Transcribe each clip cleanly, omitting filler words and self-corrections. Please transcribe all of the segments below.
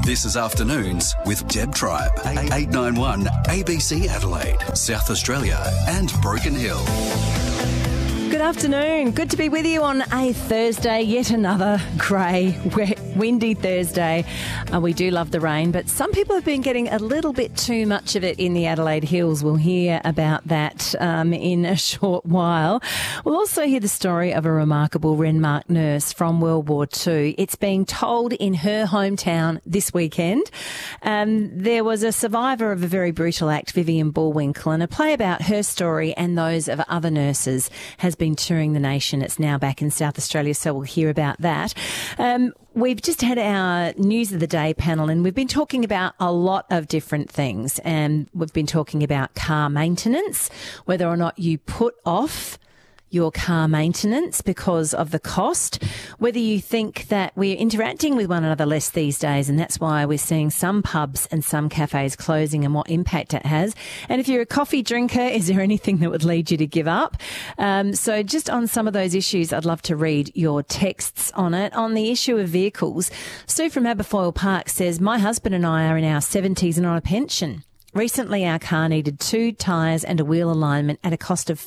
This is Afternoons with Deb Tribe, 891 ABC Adelaide, South Australia and Broken Hill. Good afternoon. Good to be with you on a Thursday, yet another grey, wet, windy Thursday. We do love the rain, but some people have been getting a little bit too much of it in the Adelaide Hills. We'll hear about that in a short while. We'll also hear the story of a remarkable Renmark nurse from World War II. It's being told in her hometown this weekend. There was a survivor of a very brutal act, Vivian Bullwinkle, and a play about her story and those of other nurses has been touring the nation. It's now back in South Australia, so we'll hear about that. We've just had our News of the Day panel and we've been talking about a lot of different things. And we've been talking about car maintenance, whether or not you put off your car maintenance because of the cost, whether you think that we're interacting with one another less these days and that's why we're seeing some pubs and some cafes closing and what impact it has. And if you're a coffee drinker, is there anything that would lead you to give up? So just on some of those issues, I'd love to read your texts on it. On the issue of vehicles, Sue from Aberfoyle Park says, my husband and I are in our 70s and on a pension. Recently, our car needed 2 tyres and a wheel alignment at a cost of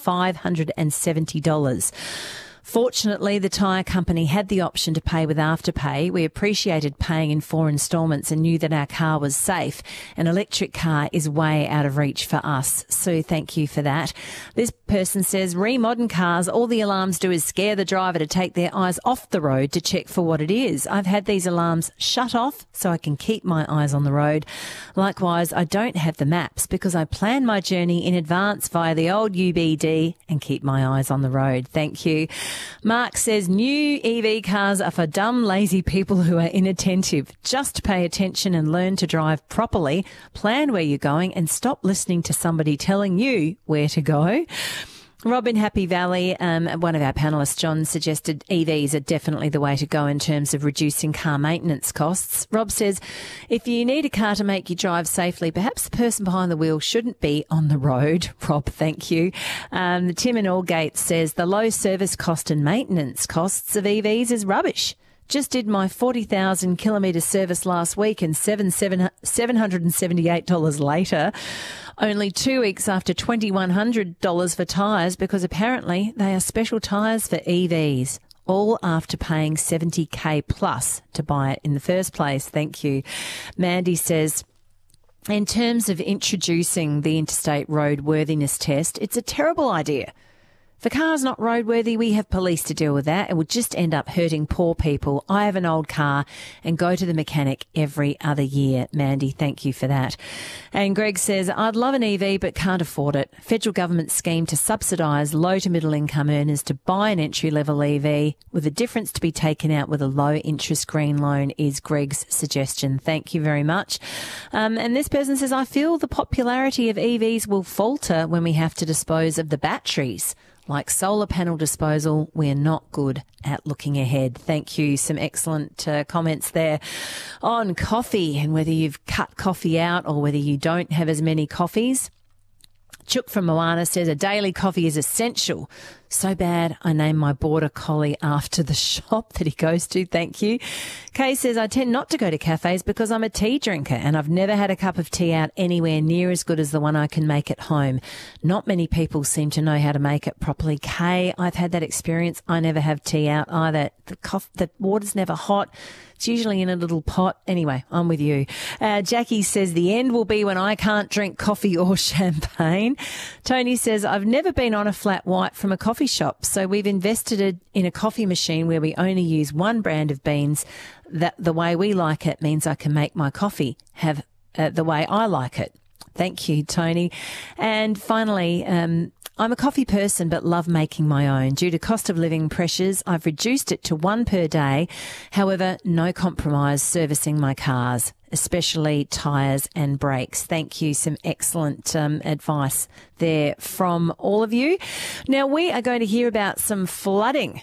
$570. Fortunately, the tyre company had the option to pay with Afterpay. We appreciated paying in 4 instalments and knew that our car was safe. An electric car is way out of reach for us. So thank you for that. This person says, modern cars, all the alarms do is scare the driver to take their eyes off the road to check for what it is. I've had these alarms shut off so I can keep my eyes on the road. Likewise, I don't have the maps because I plan my journey in advance via the old UBD and keep my eyes on the road. Thank you. Mark says, new EV cars are for dumb, lazy people who are inattentive. Just pay attention and learn to drive properly. Plan where you're going and stop listening to somebody telling you where to go. Rob in Happy Valley, one of our panellists, John, suggested EVs are definitely the way to go in terms of reducing car maintenance costs. Rob says, if you need a car to make you drive safely, perhaps the person behind the wheel shouldn't be on the road. Rob, thank you. Tim in Aldgate says, the low service cost and maintenance costs of EVs is rubbish. Just did my 40,000 kilometre service last week and $778 later. Only 2 weeks after $2,100 for tyres because apparently they are special tyres for EVs. All after paying $70,000 plus to buy it in the first place. Thank you. Mandy says, in terms of introducing the interstate roadworthiness test, it's a terrible idea. If a car's not roadworthy, we have police to deal with that. It would just end up hurting poor people. I have an old car and go to the mechanic every other year. Mandy, thank you for that. And Greg says, I'd love an EV but can't afford it. Federal government scheme to subsidise low to middle income earners to buy an entry-level EV with a difference to be taken out with a low-interest green loan is Greg's suggestion. Thank you very much. And this person says, I feel the popularity of EVs will falter when we have to dispose of the batteries. Like solar panel disposal, we're not good at looking ahead. Thank you. Some excellent comments there on coffee and whether you've cut coffee out or whether you don't have as many coffees. Chook from Moana says, a daily coffee is essential. So bad, I named my border collie after the shop that he goes to. Thank you. Kay says, I tend not to go to cafes because I'm a tea drinker and I've never had a cup of tea out anywhere near as good as the one I can make at home. Not many people seem to know how to make it properly. Kay, I've had that experience. I never have tea out either. The water's never hot. It's usually in a little pot. Anyway, I'm with you. Jackie says, the end will be when I can't drink coffee or champagne. Tony says, I've never been on a flat white from a coffee shop, so we've invested in a coffee machine where we only use one brand of beans. That the way we like it means I can make my coffee have the way I like it. Thank you, Tony. And finally, I'm a coffee person but love making my own. Due to cost of living pressures, I've reduced it to 1 per day. However, no compromise servicing my cars, especially tyres and brakes. Thank you. Some excellent advice there from all of you. Now, we are going to hear about some flooding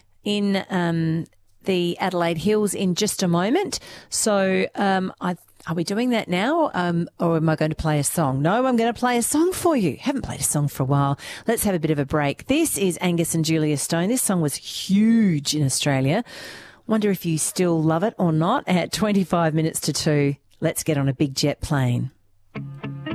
in the Adelaide Hills in just a moment. So are we doing that now, or am I going to play a song? No, I'm going to play a song for you. Haven't played a song for a while. Let's have a bit of a break. This is Angus and Julia Stone. This song was huge in Australia. Wonder if you still love it or not. At 25 minutes to 2, let's get on a big jet plane.